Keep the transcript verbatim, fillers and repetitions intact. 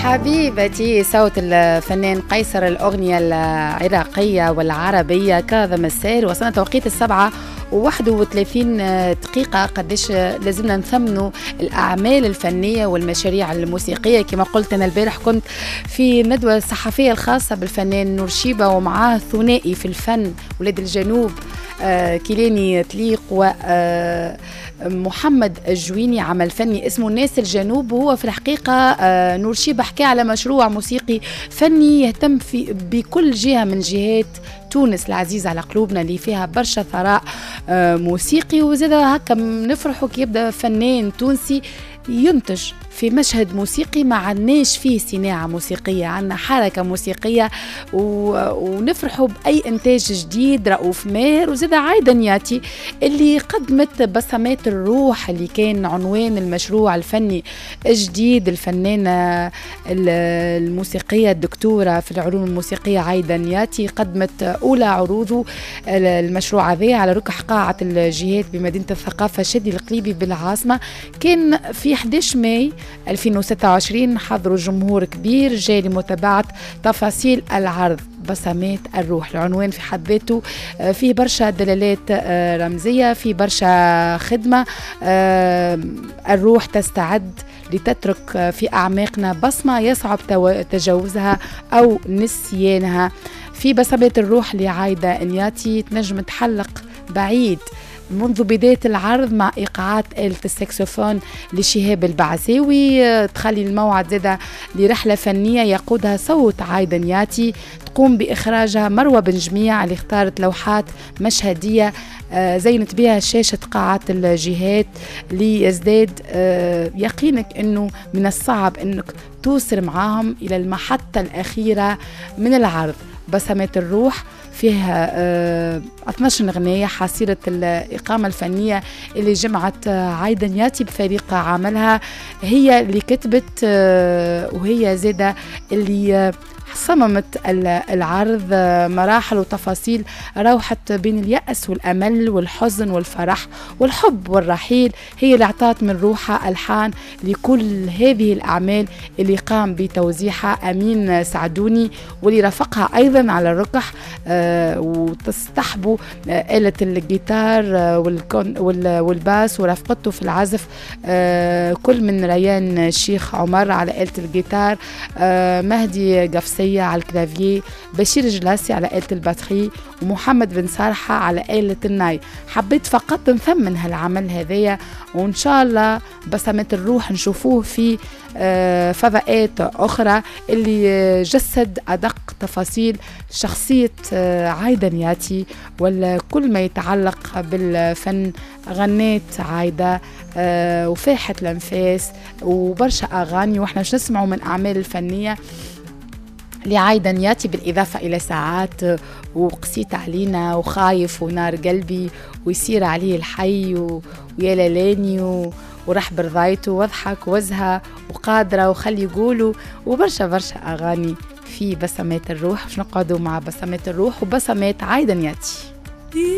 حبيبتي صوت الفنان قيصر، الأغنية العراقية والعربية كاظم الساهر. وصلنا توقيت السبعة وواحد وثلاثين دقيقة. قديش لازمنا نثمنوا الأعمال الفنية والمشاريع الموسيقية. كما قلت أنا البارح كنت في ندوة صحفية الخاصة بالفنان نور شيبة ومعاه ثنائي في الفن ولاد الجنوب، آه كيلاني تليق و آه محمد الجويني، عمل فني اسمه الناس الجنوب. وهو في الحقيقة آه نور شيبة حكى على مشروع موسيقي فني يهتم في بكل جهة من جهات تونس العزيزة على قلوبنا اللي فيها برشا ثراء آه موسيقي. وزاد هكا نفرحوا كي يبدأ فنان تونسي ينتج في مشهد موسيقي، ما عندناش فيه صناعة موسيقية، عندنا حركة موسيقية و... ونفرحوا بأي إنتاج جديد. رؤوف ماهر وزاد عايدة نياتي اللي قدمت بصمات الروح اللي كان عنوان المشروع الفني الجديد. الفنانة الموسيقية الدكتورة في العلوم الموسيقية عايدة نياتي قدمت أولى عروضه المشروع هذا على ركح قاعة الجهات بمدينة الثقافة شادي القليبي بالعاصمة. كان في أحد عشر ماي ألفين وستة وعشرين، حضروا جمهور كبير جاي لمتابعة تفاصيل العرض بصمات الروح. العنوان في حد ذاته فيه برشا دلالات رمزية، فيه برشا خدمة. الروح تستعد لتترك في أعماقنا بصمة يصعب تجاوزها أو نسيانها. في بصمات الروح لعايدة نياتي تنجم تحلق بعيد منذ بداية العرض مع إيقاعات آلة الساكسوفون لشهاب البعساوي، تخلي الموعد زادة لرحلة فنية يقودها صوت عايدة نياتي تقوم بإخراجها مروة بن جميع اللي اختارت لوحات مشهدية زينت بها شاشة قاعة الجهات ليزداد يقينك أنه من الصعب أنك توصل معاهم إلى المحطة الأخيرة من العرض. بصمات الروح فيها اثني عشر أغنية حصيلة الإقامة الفنية اللي جمعت عايدة نياتي بفريق عملها. هي اللي كتبت وهي زادة اللي صممت العرض مراحل وتفاصيل روحت بين اليأس والأمل والحزن والفرح والحب والرحيل. هي اللي اعطت من روحها ألحان لكل هذه الأعمال اللي قام بتوزيعها أمين سعدوني، واللي رافقها أيضا على الركح آه وتصطحبوا آه آلة الجيتار آه والباس، ورافقته في العزف آه كل من ريان الشيخ عمر على آلة الجيتار، آه مهدي قفص على الكلافيي، بشير جلاسي على آلة الباتري، ومحمد بن صالحة على آلة الناي. حبيت فقط نثمن هالعمل هذايا، وإن شاء الله بصمات الروح نشوفوه في آه فضاءات أخرى اللي جسد أدق تفاصيل شخصية آه عايدة نياتي وكل ما يتعلق بالفن. غنيت عايدة آه وفاحت الأنفاس وبرشا أغاني، وإحنا مش نسمعوا من أعمال الفنية لعايدة نياتي بالإضافة إلى ساعات وقسيت علينا وخايف ونار قلبي ويصير عليه الحي ويا لالاني وراح برضايته واضحك وزها وقادرة وخلي يقولوا وبرشا برشا أغاني في بصمات الروح. مش نقعدوا مع بصمات الروح وبصمات عايدة نياتي.